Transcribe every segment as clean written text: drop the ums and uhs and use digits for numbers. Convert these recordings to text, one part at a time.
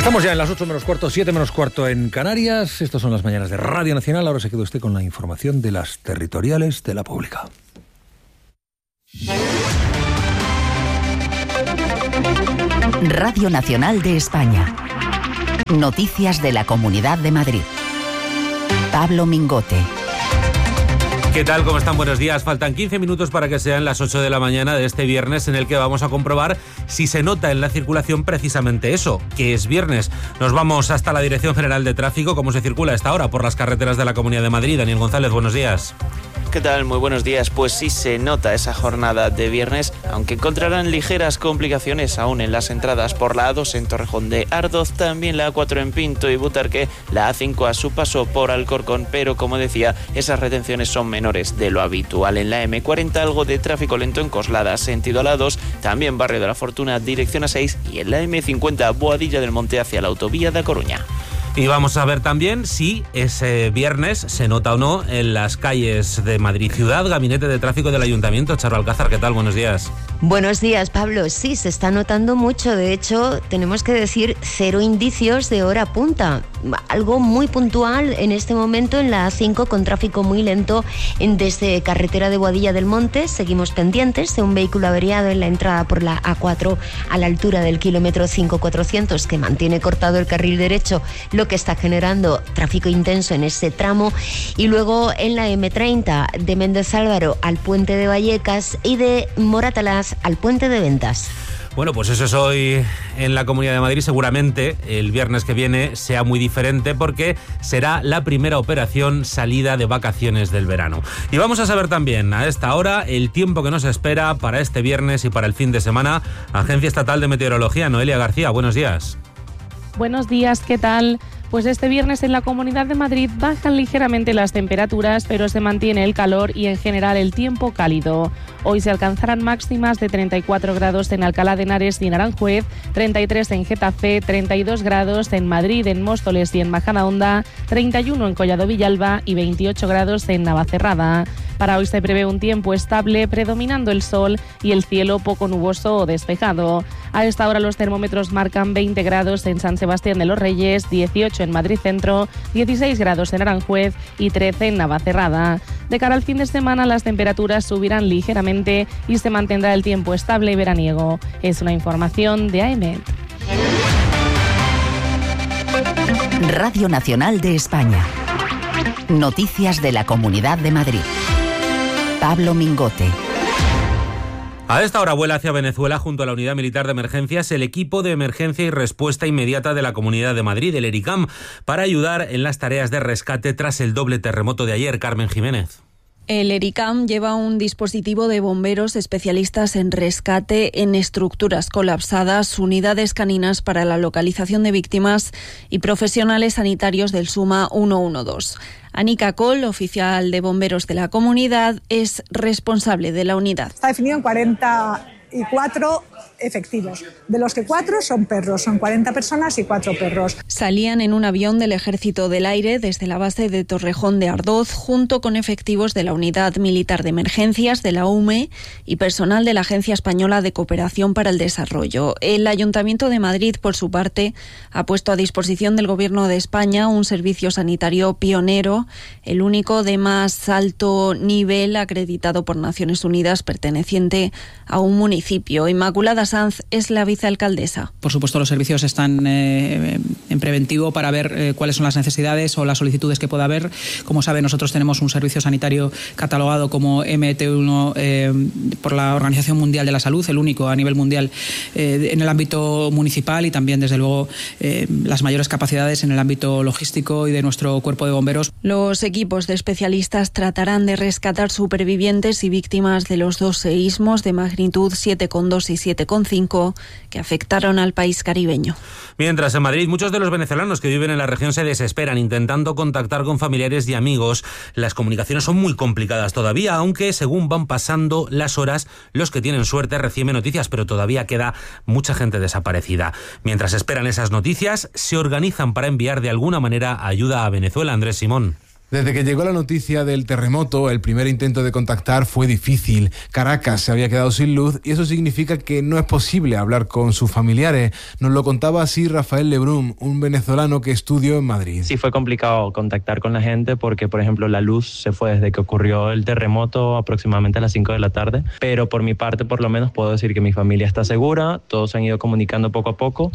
Estamos ya en las 8 menos cuarto, 7 menos cuarto en Canarias. Estas son las mañanas de Radio Nacional. Ahora se queda usted con la información de las territoriales de la pública. Radio Nacional de España. Noticias de la Comunidad de Madrid. Pablo Mingote. ¿Qué tal? ¿Cómo están? Buenos días. Faltan 15 minutos para que sean las 8 de la mañana de este viernes, en el que vamos a comprobar si se nota en la circulación precisamente eso, que es viernes. Nos vamos hasta la Dirección General de Tráfico. ¿Cómo se circula a esta hora por las carreteras de la Comunidad de Madrid? Daniel González, buenos días. ¿Qué tal? Muy buenos días. Pues sí se nota esa jornada de viernes, aunque encontrarán ligeras complicaciones aún en las entradas por la A2 en Torrejón de Ardoz, también la A4 en Pinto y Butarque, la A5 a su paso por Alcorcón, pero como decía, esas retenciones son menores de lo habitual. En la M40 algo de tráfico lento en Coslada, sentido a la A2, también Barrio de la Fortuna, dirección A6, y en la M50 Boadilla del Monte hacia la autovía de A Coruña. Y vamos a ver también si ese viernes se nota o no en las calles de Madrid Ciudad. Gabinete de Tráfico del Ayuntamiento, Charo Alcázar, ¿qué tal? Buenos días. Buenos días, Pablo. Sí, se está notando mucho. De hecho, tenemos que decir 0 indicios de hora punta. Algo muy puntual en este momento en la A5 con tráfico muy lento desde carretera de Boadilla del Monte. Seguimos pendientes de un vehículo averiado en la entrada por la A4 a la altura del kilómetro 5400 que mantiene cortado el carril derecho, lo que está generando tráfico intenso en ese tramo. Y luego en la M30 de Méndez Álvaro al puente de Vallecas y de Moratalaz al puente de Ventas. Bueno, pues eso es hoy en la Comunidad de Madrid. Seguramente el viernes que viene sea muy diferente porque será la primera operación salida de vacaciones del verano. Y vamos a saber también a esta hora el tiempo que nos espera para este viernes y para el fin de semana. Agencia Estatal de Meteorología, Noelia García, buenos días. Buenos días, ¿qué tal? Pues este viernes en la Comunidad de Madrid bajan ligeramente las temperaturas, pero se mantiene el calor y en general el tiempo cálido. Hoy se alcanzarán máximas de 34 grados en Alcalá de Henares y en Aranjuez, 33 en Getafe, 32 grados en Madrid, en Móstoles y en Majadahonda, 31 en Collado Villalba y 28 grados en Navacerrada. Para hoy se prevé un tiempo estable, predominando el sol y el cielo poco nuboso o despejado. A esta hora los termómetros marcan 20 grados en San Sebastián de los Reyes, 18 en Madrid Centro, 16 grados en Aranjuez y 13 en Navacerrada. De cara al fin de semana las temperaturas subirán ligeramente y se mantendrá el tiempo estable y veraniego. Es una información de AEMET. Radio Nacional de España. Noticias de la Comunidad de Madrid. Pablo Mingote. A esta hora vuela hacia Venezuela junto a la Unidad Militar de Emergencias el equipo de emergencia y respuesta inmediata de la Comunidad de Madrid, el ERICAM, para ayudar en las tareas de rescate tras el doble terremoto de ayer. Carmen Jiménez. El ERICAM lleva un dispositivo de bomberos especialistas en rescate en estructuras colapsadas, unidades caninas para la localización de víctimas y profesionales sanitarios del SUMA 112. Anika Col, oficial de bomberos de la comunidad, es responsable de la unidad. Está definido en 44 efectivos, de los que 4 son perros, son 40 personas y 4 perros. Salían en un avión del Ejército del Aire desde la base de Torrejón de Ardoz, junto con efectivos de la Unidad Militar de Emergencias, de la UME y personal de la Agencia Española de Cooperación para el Desarrollo. El Ayuntamiento de Madrid, por su parte, ha puesto a disposición del Gobierno de España un servicio sanitario pionero, el único de más alto nivel acreditado por Naciones Unidas, perteneciente a un municipio. Inmaculada Sanz es la vicealcaldesa. Por supuesto, los servicios están en preventivo para ver cuáles son las necesidades o las solicitudes que pueda haber. Como sabe, nosotros tenemos un servicio sanitario catalogado como MT1 por la Organización Mundial de la Salud, el único a nivel mundial en el ámbito municipal, y también, desde luego, las mayores capacidades en el ámbito logístico y de nuestro cuerpo de bomberos. Los equipos de especialistas tratarán de rescatar supervivientes y víctimas de los 2 seísmos de magnitud 7,2 y 7,5 que afectaron al país caribeño. Mientras, en Madrid, muchos de los venezolanos que viven en la región se desesperan intentando contactar con familiares y amigos. Las comunicaciones son muy complicadas todavía, aunque según van pasando las horas, los que tienen suerte reciben noticias, pero todavía queda mucha gente desaparecida. Mientras esperan esas noticias, se organizan para enviar de alguna manera ayuda a Venezuela. Andrés Simón. Desde que llegó la noticia del terremoto, el primer intento de contactar fue difícil. Caracas se había quedado sin luz y eso significa que no es posible hablar con sus familiares. Nos lo contaba así Rafael Lebrun, un venezolano que estudió en Madrid. Sí, fue complicado contactar con la gente porque, por ejemplo, la luz se fue desde que ocurrió el terremoto aproximadamente a las 5 de la tarde. Pero por mi parte, por lo menos, puedo decir que mi familia está segura, todos se han ido comunicando poco a poco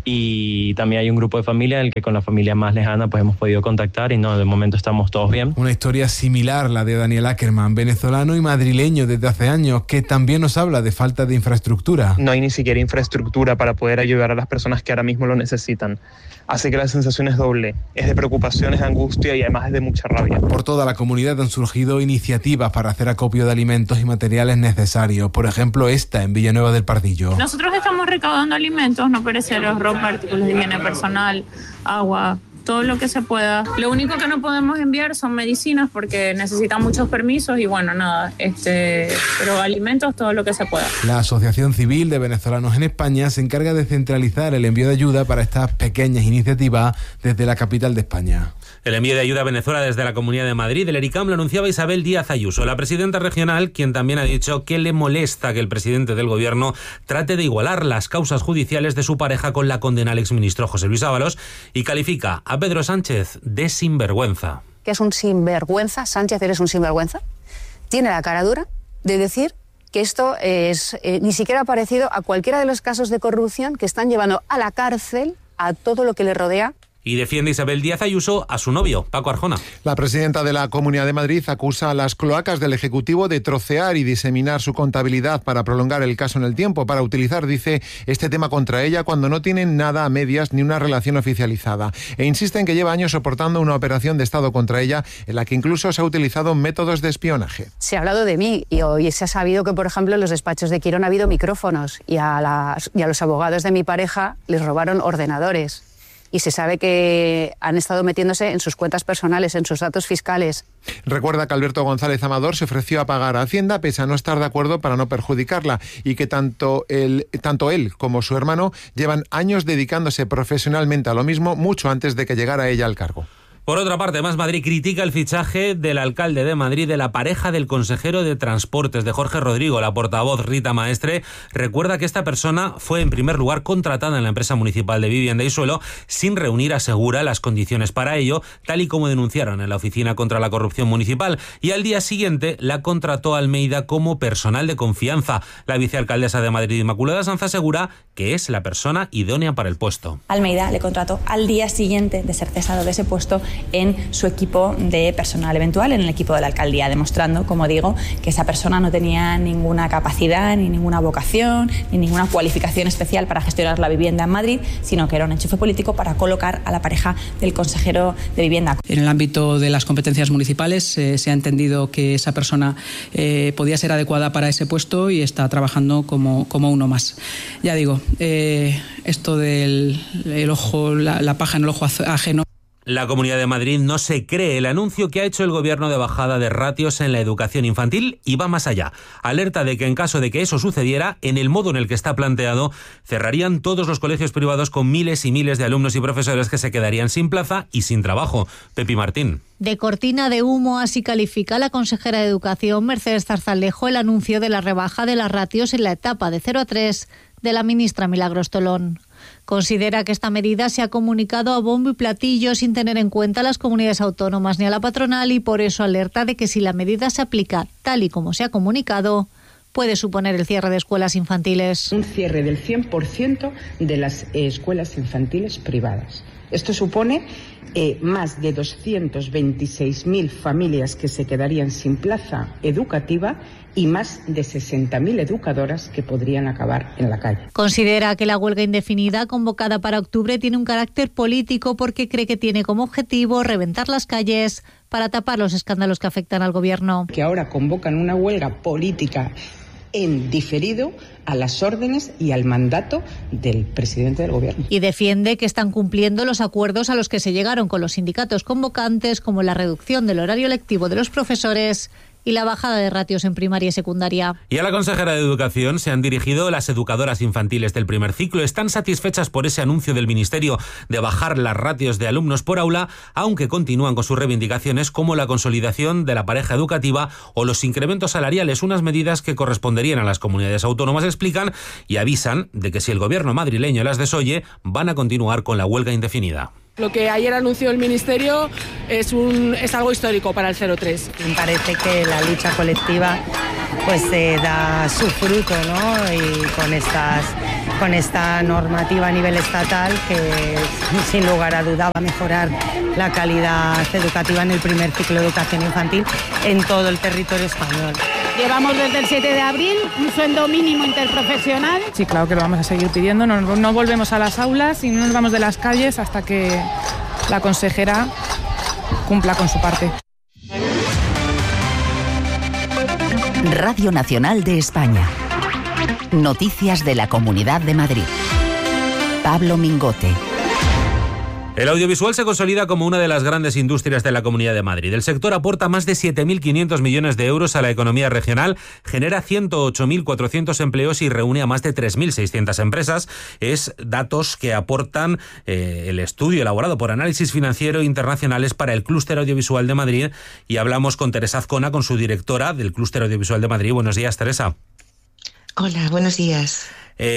y también hay un grupo de familia en el que con la familia más lejana pues hemos podido contactar y no, de momento estamos todos bien. Una historia similar, la de Daniel Ackerman, venezolano y madrileño desde hace años, que también nos habla de falta de infraestructura. No hay ni siquiera infraestructura para poder ayudar a las personas que ahora mismo lo necesitan. Así que la sensación es doble, es de preocupación, es de angustia y además es de mucha rabia. Por toda la comunidad han surgido iniciativas para hacer acopio de alimentos y materiales necesarios. Por ejemplo, esta en Villanueva del Pardillo. Nosotros estamos recaudando alimentos no perecederos, ropa, artículos de higiene personal, agua, todo lo que se pueda. Lo único que no podemos enviar son medicinas porque necesitan muchos permisos y bueno, nada, pero alimentos, todo lo que se pueda. La Asociación Civil de Venezolanos en España se encarga de centralizar el envío de ayuda para estas pequeñas iniciativas desde la capital de España. El envío de ayuda a Venezuela desde la Comunidad de Madrid, el ERICAM, lo anunciaba Isabel Díaz Ayuso, la presidenta regional, quien también ha dicho que le molesta que el presidente del gobierno trate de igualar las causas judiciales de su pareja con la condena al exministro José Luis Ábalos y califica a Pedro Sánchez de sinvergüenza. ¿Qué es un sinvergüenza? Sánchez, ¿eres un sinvergüenza? Tiene la cara dura de decir que esto es ni siquiera parecido a cualquiera de los casos de corrupción que están llevando a la cárcel a todo lo que le rodea. Y defiende Isabel Díaz Ayuso a su novio, Paco Arjona. La presidenta de la Comunidad de Madrid acusa a las cloacas del Ejecutivo de trocear y diseminar su contabilidad para prolongar el caso en el tiempo, para utilizar, dice, este tema contra ella cuando no tienen nada a medias ni una relación oficializada. E insiste en que lleva años soportando una operación de Estado contra ella en la que incluso se ha utilizado métodos de espionaje. Se ha hablado de mí y hoy se ha sabido que, por ejemplo, en los despachos de Quirón ha habido micrófonos y a los abogados de mi pareja les robaron ordenadores. Y se sabe que han estado metiéndose en sus cuentas personales, en sus datos fiscales. Recuerda que Alberto González Amador se ofreció a pagar a Hacienda pese a no estar de acuerdo para no perjudicarla y que tanto él como su hermano llevan años dedicándose profesionalmente a lo mismo mucho antes de que llegara ella al cargo. Por otra parte, Más Madrid critica el fichaje del alcalde de Madrid de la pareja del consejero de Transportes, de Jorge Rodrigo. La portavoz Rita Maestre recuerda que esta persona fue en primer lugar contratada en la empresa municipal de Vivienda y Suelo sin reunir, asegura, las condiciones para ello, tal y como denunciaron en la Oficina contra la Corrupción Municipal, y al día siguiente la contrató Almeida como personal de confianza. La vicealcaldesa de Madrid, Inmaculada Sanz, asegura que es la persona idónea para el puesto. Almeida le contrató al día siguiente de ser cesado de ese puesto en su equipo de personal eventual, en el equipo de la alcaldía, demostrando, como digo, que esa persona no tenía ninguna capacidad, ni ninguna vocación, ni ninguna cualificación especial para gestionar la vivienda en Madrid, sino que era un enchufe político para colocar a la pareja del consejero de vivienda. En el ámbito de las competencias municipales se ha entendido que esa persona podía ser adecuada para ese puesto y está trabajando como uno más. Ya digo, esto del ojo, la paja en el ojo ajeno. La Comunidad de Madrid no se cree el anuncio que ha hecho el gobierno de bajada de ratios en la educación infantil y va más allá. Alerta de que en caso de que eso sucediera, en el modo en el que está planteado, cerrarían todos los colegios privados con miles y miles de alumnos y profesores que se quedarían sin plaza y sin trabajo. Pepi Martín. De cortina de humo, así califica la consejera de Educación, Mercedes Zarzalejo, el anuncio de la rebaja de las ratios en la etapa de 0 a 3 de la ministra Milagros Tolón. Considera que esta medida se ha comunicado a bombo y platillo sin tener en cuenta a las comunidades autónomas ni a la patronal y por eso alerta de que si la medida se aplica tal y como se ha comunicado, puede suponer el cierre de escuelas infantiles. Un cierre del 100% de las escuelas infantiles privadas. Esto supone más de 226.000 familias que se quedarían sin plaza educativa y más de 60.000 educadoras que podrían acabar en la calle. Considera que la huelga indefinida convocada para octubre tiene un carácter político porque cree que tiene como objetivo reventar las calles para tapar los escándalos que afectan al gobierno. Que ahora convocan una huelga política en diferido a las órdenes y al mandato del presidente del gobierno. Y defiende que están cumpliendo los acuerdos a los que se llegaron con los sindicatos convocantes, como la reducción del horario lectivo de los profesores y la bajada de ratios en primaria y secundaria. Y a la consejera de Educación se han dirigido las educadoras infantiles del primer ciclo. Están satisfechas por ese anuncio del Ministerio de bajar las ratios de alumnos por aula, aunque continúan con sus reivindicaciones como la consolidación de la pareja educativa o los incrementos salariales, unas medidas que corresponderían a las comunidades autónomas, explican, y avisan de que si el gobierno madrileño las desoye, van a continuar con la huelga indefinida. Lo que ayer anunció el Ministerio es algo histórico para el 03. Me parece que la lucha colectiva pues da su fruto, ¿no? Y con esta normativa a nivel estatal que sin lugar a duda va a mejorar la calidad educativa en el primer ciclo de educación infantil en todo el territorio español. Llevamos desde el 7 de abril un sueldo mínimo interprofesional. Sí, claro que lo vamos a seguir pidiendo. No volvemos a las aulas y no nos vamos de las calles hasta que la consejera cumpla con su parte. Radio Nacional de España. Noticias de la Comunidad de Madrid. Pablo Mingote. El audiovisual se consolida como una de las grandes industrias de la Comunidad de Madrid. El sector aporta más de 7.500 millones de euros a la economía regional, genera 108.400 empleos y reúne a más de 3.600 empresas. Es datos que aportan el estudio elaborado por Análisis Financiero Internacionales para el Clúster Audiovisual de Madrid. Y hablamos con Teresa Azcona, con su directora del Clúster Audiovisual de Madrid. Buenos días, Teresa. Hola, buenos días.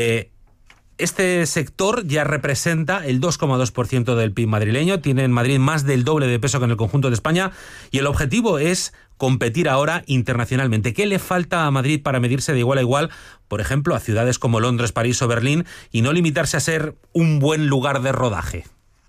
Este sector ya representa el 2,2% del PIB madrileño, tiene en Madrid más del doble de peso que en el conjunto de España y el objetivo es competir ahora internacionalmente. ¿Qué le falta a Madrid para medirse de igual a igual, por ejemplo, a ciudades como Londres, París o Berlín y no limitarse a ser un buen lugar de rodaje?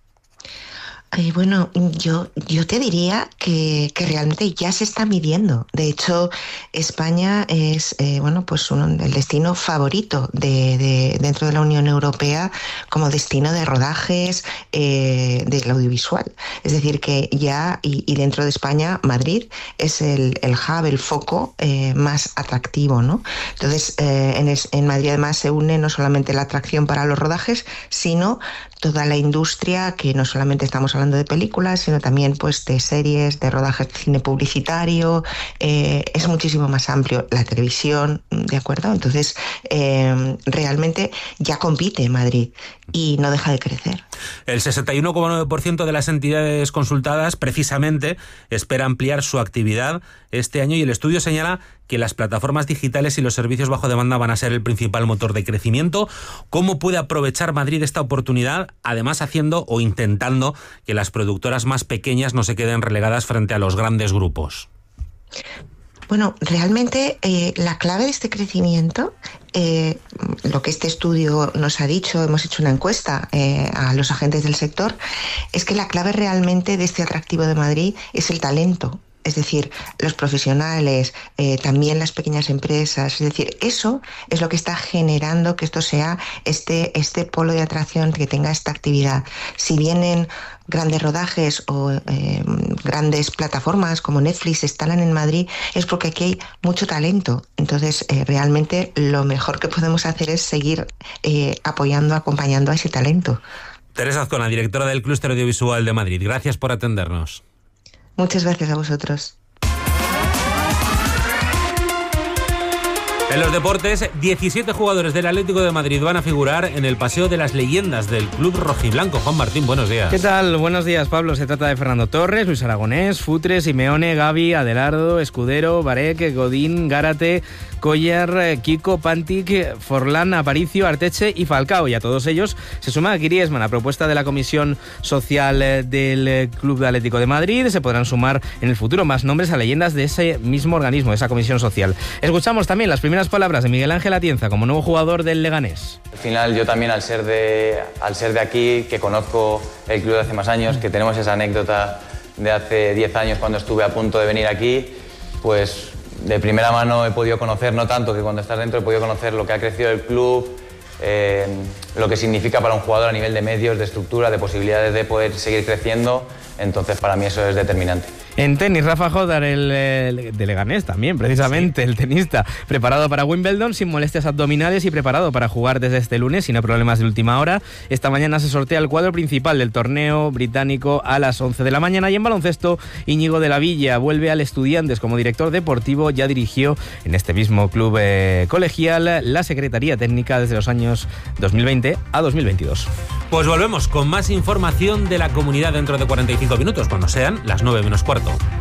Bueno, yo te diría que realmente ya se está midiendo. De hecho, España es el destino favorito dentro de la Unión Europea como destino de rodajes del audiovisual. Es decir, que ya, y dentro de España, Madrid es el hub, el foco más atractivo, ¿no? Entonces, en Madrid además se une no solamente la atracción para los rodajes, sino toda la industria, que no solamente estamos hablando de películas, sino también pues de series, de rodajes de cine publicitario, es muchísimo más amplio. La televisión, ¿de acuerdo? Entonces, realmente ya compite Madrid y no deja de crecer. El 61,9% de las entidades consultadas precisamente espera ampliar su actividad este año y el estudio señala que las plataformas digitales y los servicios bajo demanda van a ser el principal motor de crecimiento. ¿Cómo puede aprovechar Madrid esta oportunidad? Además, haciendo o intentando que las productoras más pequeñas no se queden relegadas frente a los grandes grupos. Bueno, realmente la clave de este crecimiento, lo que este estudio nos ha dicho, hemos hecho una encuesta a los agentes del sector, es que la clave realmente de este atractivo de Madrid es el talento. Es decir, los profesionales, también las pequeñas empresas, es decir, eso es lo que está generando que esto sea este polo de atracción, que tenga esta actividad. Si vienen grandes rodajes o grandes plataformas como Netflix se instalan en Madrid, es porque aquí hay mucho talento. Entonces, realmente lo mejor que podemos hacer es seguir apoyando, acompañando a ese talento. Teresa Azcona, directora del Clúster Audiovisual de Madrid. Gracias por atendernos. Muchas gracias a vosotros. En los deportes, 17 jugadores del Atlético de Madrid van a figurar en el Paseo de las Leyendas del Club Rojiblanco. Juan Martín, buenos días. ¿Qué tal? Buenos días, Pablo. Se trata de Fernando Torres, Luis Aragonés, Futre, Simeone, Gavi, Adelardo, Escudero, Barek, Godín, Gárate, Collar, Kiko, Pantic, Forlán, Aparicio, Arteche y Falcao. Y a todos ellos se suma Griezmann. A propuesta de la Comisión Social del Club Atlético de Madrid, se podrán sumar en el futuro más nombres a leyendas de ese mismo organismo, de esa Comisión Social. Escuchamos también las primeras palabras de Miguel Ángel Atienza como nuevo jugador del Leganés. Al final yo también al ser de aquí, que conozco el club de hace más años, que tenemos esa anécdota de hace 10 años cuando estuve a punto de venir aquí, pues de primera mano he podido conocer, no tanto que cuando estás dentro, he podido conocer lo que ha crecido el club, lo que significa para un jugador a nivel de medios, de estructura, de posibilidades de poder seguir creciendo. Entonces para mí eso es determinante. En tenis, Rafa Jodar, el de Leganés también, precisamente, sí. El tenista, preparado para Wimbledon sin molestias abdominales y preparado para jugar desde este lunes sin problemas de última hora. Esta mañana se sortea el cuadro principal del torneo británico a las 11 de la mañana y en baloncesto, Íñigo de la Villa vuelve al Estudiantes como director deportivo. Ya dirigió en este mismo club colegial la Secretaría Técnica desde los años 2020 a 2022. Pues volvemos con más información de la comunidad dentro de 45 minutos, cuando sean las 9 menos cuarto.